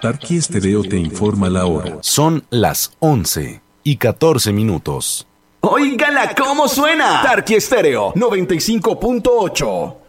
Tarqui Estéreo te informa la hora. Son las 11:14. ¡Óigala cómo suena! Tarqui Estéreo 95.8.